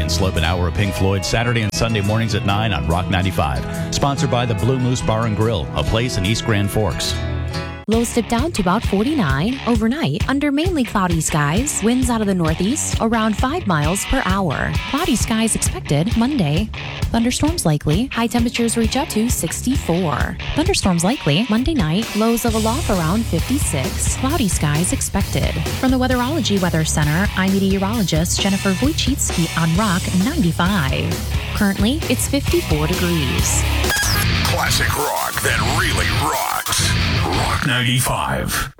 Slope, an hour of Pink Floyd, Saturday and Sunday mornings at 9 on Rock 95. Sponsored by the Blue Moose Bar and Grill, a place in East Grand Forks. Lows dip down to about 49 overnight under mainly cloudy skies. Winds out of the northeast around 5 miles per hour. Cloudy skies expected Monday. Thunderstorms likely. High temperatures reach up to 64. Thunderstorms likely Monday night. Lows level off around 56. Cloudy skies expected. From the Weatherology Weather Center, I'm meteorologist Jennifer Wojcicki on Rock 95. Currently, it's 54 degrees. Classic rock that really rocks. Rock 95.